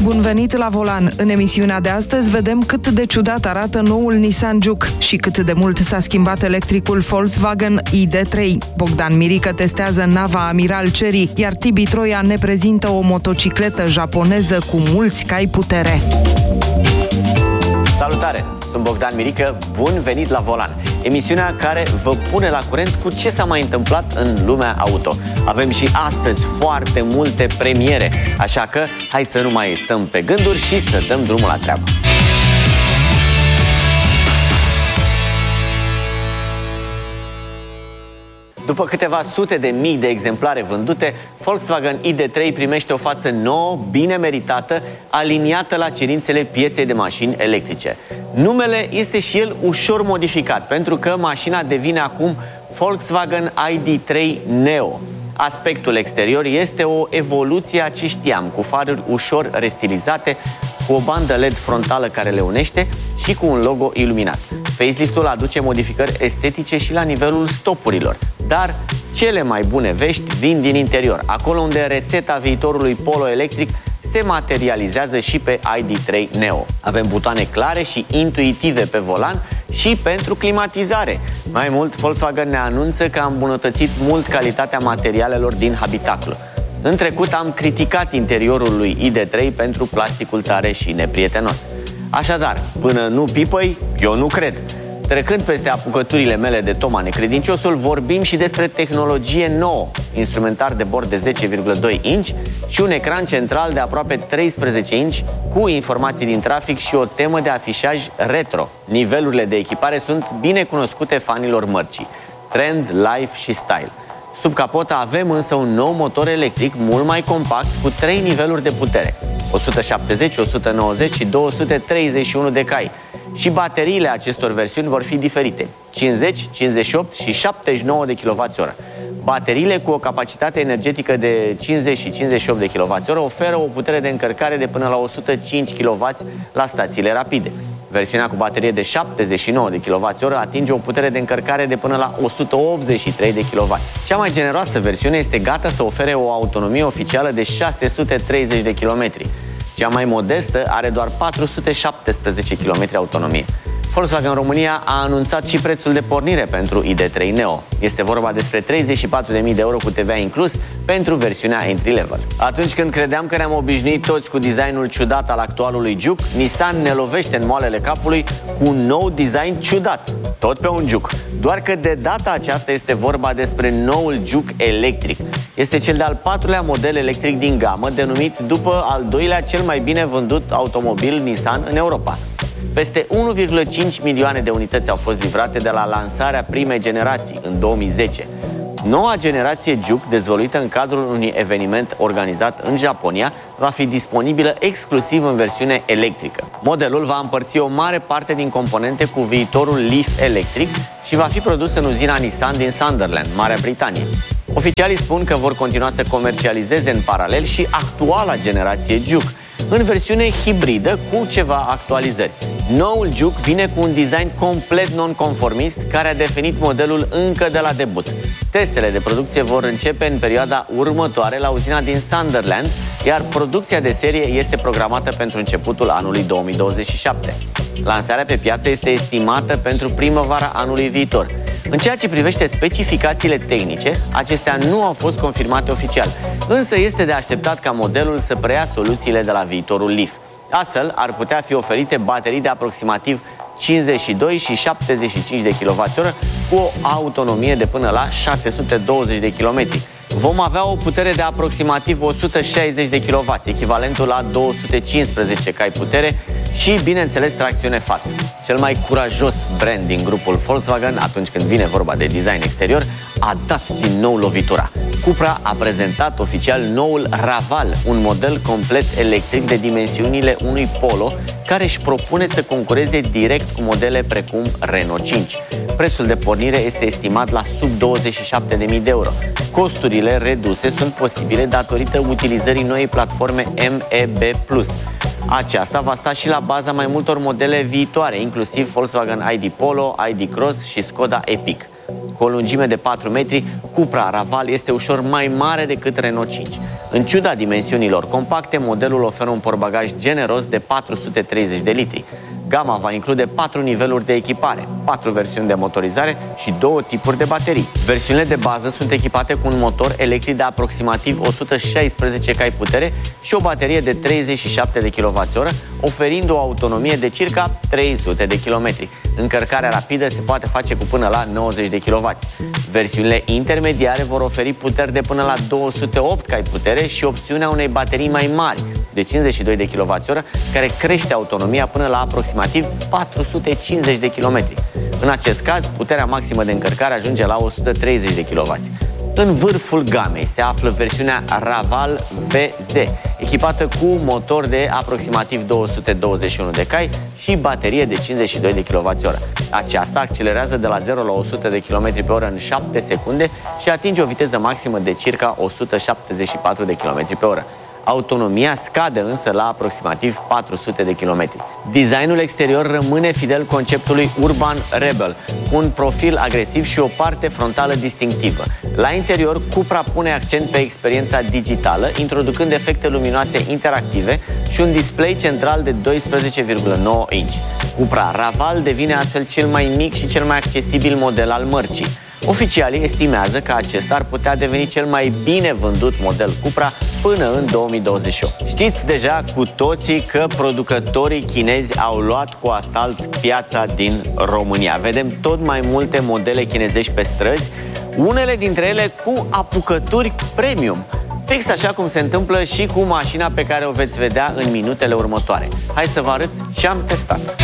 Bun venit la volan! În emisiunea de astăzi vedem cât de ciudat arată noul Nissan Juke și cât de mult s-a schimbat electricul Volkswagen ID3. Bogdan Mirică testează nava Amiral Cherry, iar Tibi Troia ne prezintă o motocicletă japoneză cu mulți cai putere. Salutare! Sunt Bogdan Mirică, bun venit la volan! Emisiunea care vă pune la curent cu ce s-a mai întâmplat în lumea auto. Avem și astăzi foarte multe premiere, așa că hai să nu mai stăm pe gânduri și să dăm drumul la treabă. După câteva sute de mii de exemplare vândute, Volkswagen ID3 primește o față nouă, bine meritată, aliniată la cerințele pieței de mașini electrice. Numele este și el ușor modificat, pentru că mașina devine acum Volkswagen ID3 Neo. Aspectul exterior este o evoluție a ce știam, cu faruri ușor restilizate, cu o bandă LED frontală care le unește și cu un logo iluminat. Faceliftul aduce modificări estetice și la nivelul stopurilor, dar cele mai bune vești vin din interior, acolo unde rețeta viitorului Polo electric se materializează și pe ID3 Neo. Avem butoane clare și intuitive pe volan și pentru climatizare. Mai mult, Volkswagen ne anunță că a îmbunătățit mult calitatea materialelor din habitaclu. În trecut am criticat interiorul lui ID3 pentru plasticul tare și neprietenos. Așadar, până nu pipăi, eu nu cred. Trecând peste apucăturile mele de Toma Necredinciosul, vorbim și despre tehnologie nouă, instrumentar de bord de 10,2 inch și un ecran central de aproape 13 inch cu informații din trafic și o temă de afișaj retro. Nivelurile de echipare sunt bine cunoscute fanilor mărcii: Trend, Life și Style. Sub capotă avem însă un nou motor electric mult mai compact cu 3 niveluri de putere: 170, 190 și 231 de cai. Și bateriile acestor versiuni vor fi diferite: 50, 58 și 79 de kWh. Bateriile cu o capacitate energetică de 50 și 58 de kWh oferă o putere de încărcare de până la 105 kW la stațiile rapide. Versiunea cu baterie de 79 de kWh atinge o putere de încărcare de până la 183 de kW. Cea mai generoasă versiune este gata să ofere o autonomie oficială de 630 de km. Cea mai modestă are doar 417 km autonomie. Volkswagen România a anunțat și prețul de pornire pentru ID3 Neo. Este vorba despre 34.000 de euro cu TVA inclus pentru versiunea entry-level. Atunci când credeam că ne-am obișnuit toți cu designul ciudat al actualului Juke, Nissan ne lovește în moalele capului cu un nou design ciudat, tot pe un Juke. Doar că de data aceasta este vorba despre noul Juke electric. Este cel de-al 4-lea model electric din gamă, denumit după al 2-lea cel mai bine vândut automobil Nissan în Europa. Peste 1,5 milioane de unități au fost livrate de la lansarea primei generații în 2010. Noua generație Juke, dezvăluită în cadrul unui eveniment organizat în Japonia, va fi disponibilă exclusiv în versiune electrică. Modelul va împărți o mare parte din componente cu viitorul Leaf electric și va fi produs în uzina Nissan din Sunderland, Marea Britanie. Oficialii spun că vor continua să comercializeze în paralel și actuala generație Juke, în versiune hibridă cu ceva actualizări. Noul Juke vine cu un design complet non-conformist care a definit modelul încă de la debut. Testele de producție vor începe în perioada următoare la uzina din Sunderland, iar producția de serie este programată pentru începutul anului 2027. Lansarea pe piață este estimată pentru primăvara anului viitor. În ceea ce privește specificațiile tehnice, acestea nu au fost confirmate oficial, însă este de așteptat ca modelul să preia soluțiile de la viitorul Leaf. Astfel, ar putea fi oferite baterii de aproximativ 52 și 75 de kWh cu o autonomie de până la 620 de km. Vom avea o putere de aproximativ 160 de kW, echivalentul la 215 cai putere și, bineînțeles, tracțiune față. Cel mai curajos brand din grupul Volkswagen, atunci când vine vorba de design exterior, a dat din nou lovitura. Cupra a prezentat oficial noul Raval, un model complet electric de dimensiunile unui Polo, care își propune să concureze direct cu modele precum Renault 5. Prețul de pornire este estimat la sub 27.000 de euro. Costurile reduse sunt posibile datorită utilizării noii platforme MEB+. Aceasta va sta și la baza mai multor modele viitoare, inclusiv Volkswagen ID Polo, ID Cross și Skoda Epic. Cu o lungime de 4 metri, Cupra Raval este ușor mai mare decât Renault 5. În ciuda dimensiunilor compacte, modelul oferă un portbagaj generos de 430 de litri. Gama va include 4 niveluri de echipare, 4 versiuni de motorizare și 2 tipuri de baterii. Versiunile de bază sunt echipate cu un motor electric de aproximativ 116 cai putere și o baterie de 37 de kWh, oferind o autonomie de circa 300 de km. Încărcarea rapidă se poate face cu până la 90 de kW. Versiunile intermediare vor oferi puteri de până la 208 cai putere și opțiunea unei baterii mai mari, de 52 de kWh, care crește autonomia până la aproximativ 450 de km. În acest caz, puterea maximă de încărcare ajunge la 130 de kW. În vârful gamei se află versiunea Raval VZ, echipată cu motor de aproximativ 221 de cai și baterie de 52 de kWh. Aceasta accelerează de la 0 la 100 de km pe oră în 7 secunde și atinge o viteză maximă de circa 174 de km pe oră. Autonomia scade însă la aproximativ 400 de km. Designul exterior rămâne fidel conceptului Urban Rebel, cu un profil agresiv și o parte frontală distinctivă. La interior, Cupra pune accent pe experiența digitală, introducând efecte luminoase interactive și un display central de 12,9 inch. Cupra Raval devine astfel cel mai mic și cel mai accesibil model al mărcii. Oficialii estimează că acesta ar putea deveni cel mai bine vândut model Cupra până în 2028. Știți deja cu toții că producătorii chinezi au luat cu asalt piața din România. Vedem tot mai multe modele chinezești pe străzi, unele dintre ele cu apucături premium. Fix așa cum se întâmplă și cu mașina pe care o veți vedea în minutele următoare. Hai să vă arăt ce am testat.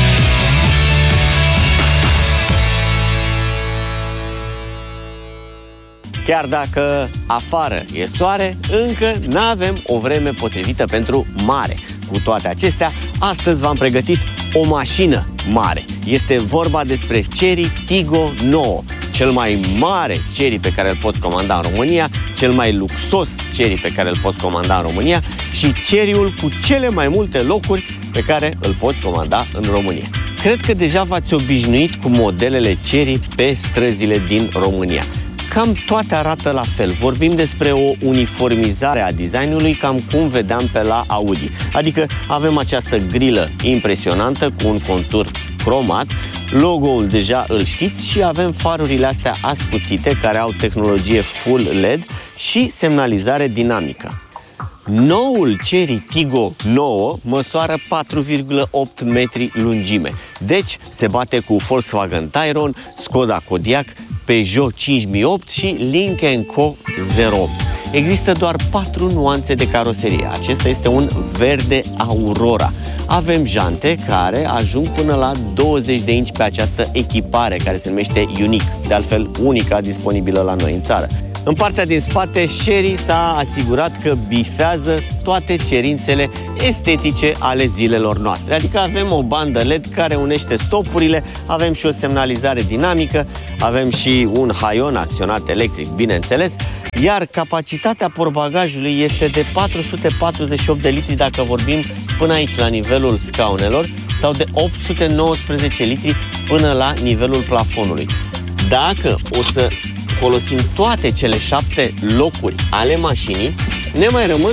Chiar dacă afară e soare, încă n-avem o vreme potrivită pentru mare. Cu toate acestea, astăzi v-am pregătit o mașină mare. Este vorba despre Chery Tiggo 9, cel mai mare Chery pe care îl poți comanda în România, cel mai luxos Chery pe care îl poți comanda în România și Chery-ul cu cele mai multe locuri pe care îl poți comanda în România. Cred că deja v-ați obișnuit cu modelele Chery pe străzile din România. Cam toate arată la fel. Vorbim despre o uniformizare a designului, cam cum vedeam pe la Audi. Adică avem această grilă impresionantă cu un contur cromat, logo-ul deja îl știți și avem farurile astea ascuțite care au tehnologie full LED și semnalizare dinamică. Noul Chery Tiggo 9 măsoară 4,8 metri lungime. Deci se bate cu Volkswagen Tayron, Skoda Kodiaq, Peugeot 5008 și Lynk & Co 08. Există doar 4 nuanțe de caroserie. Acesta este un verde Aurora. Avem jante care ajung până la 20 de inci pe această echipare care se numește Unique, de altfel unica disponibilă la noi în țară. În partea din spate, Chery s-a asigurat că bifează toate cerințele estetice ale zilelor noastre. Adică avem o bandă LED care unește stopurile, avem și o semnalizare dinamică, avem și un haion acționat electric, bineînțeles, iar capacitatea portbagajului este de 448 de litri dacă vorbim până aici la nivelul scaunelor sau de 819 litri până la nivelul plafonului. Dacă o să folosim toate cele 7 locuri ale mașinii, ne mai rămân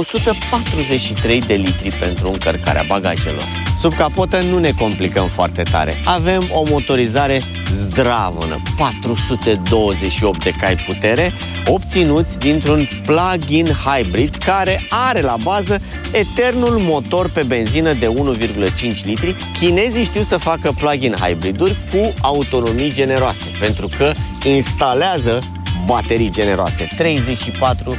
143 de litri pentru încărcarea bagajelor. Sub capotă nu ne complicăm foarte tare. Avem o motorizare zdravănă, 428 de cai putere, obținuți dintr-un plug-in hybrid care are la bază eternul motor pe benzină de 1,5 litri. Chinezii știu să facă plug-in hybriduri cu autonomii generoase, pentru că instalează baterii generoase, 34,4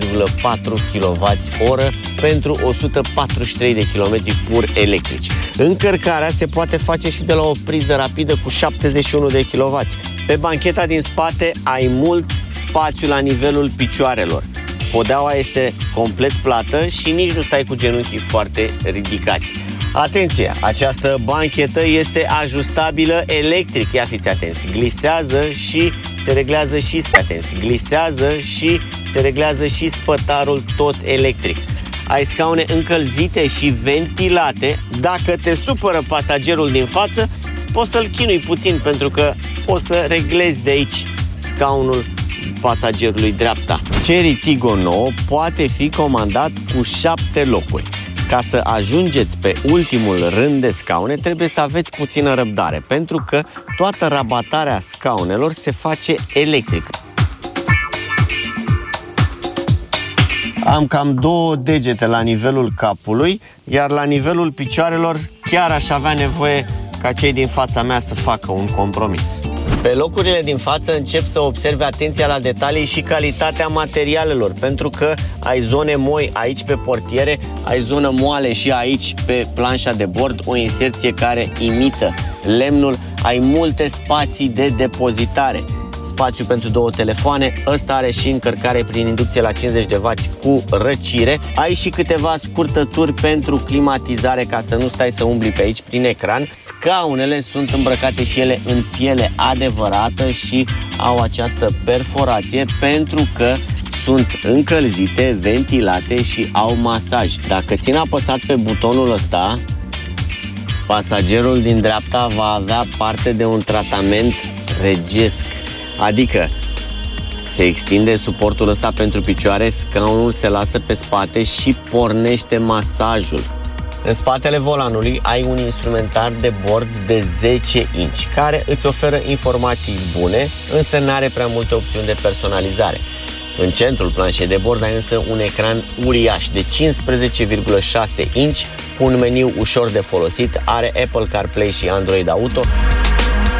kWh pentru 143 de km pur electrici. Încărcarea se poate face și de la o priză rapidă cu 71 de kW. Pe bancheta din spate ai mult spațiu la nivelul picioarelor. Podeaua este complet plată și nici nu stai cu genunchii foarte ridicați. Atenție! Această banchetă este ajustabilă electric. Ia fiți atenți! Glisează și se reglează și glisează și se reglează și spătarul tot electric. Ai scaune încălzite și ventilate. Dacă te supără pasagerul din față, poți să-l chinui puțin pentru că poți să reglezi de aici scaunul pasagerului dreapta. Chery Tiggo 9 poate fi comandat cu 7 locuri. Ca să ajungeți pe ultimul rând de scaune, trebuie să aveți puțină răbdare, pentru că toată rabatarea scaunelor se face electric. Am cam 2 degete la nivelul capului, iar la nivelul picioarelor chiar aș avea nevoie ca cei din fața mea să facă un compromis. Pe locurile din față încep să observe atenția la detalii și calitatea materialelor, pentru că ai zone moi aici pe portiere, ai zonă moale și aici pe planșa de bord, o inserție care imită lemnul, ai multe spații de depozitare. Spațiu pentru 2 telefoane, ăsta are și încărcare prin inducție la 50 de W cu răcire. Ai și câteva scurtături pentru climatizare ca să nu stai să umbli pe aici prin ecran. Scaunele sunt îmbrăcate și ele în piele adevărată și au această perforație pentru că sunt încălzite, ventilate și au masaj. Dacă țin apăsat pe butonul ăsta, pasagerul din dreapta va avea parte de un tratament regesc. Adică se extinde suportul ăsta pentru picioare, scaunul se lasă pe spate și pornește masajul. În spatele volanului ai un instrumentar de bord de 10 inch care îți oferă informații bune, însă nu are prea multe opțiuni de personalizare. În centrul planșei de bord ai însă un ecran uriaș de 15,6 inch cu un meniu ușor de folosit, are Apple CarPlay și Android Auto.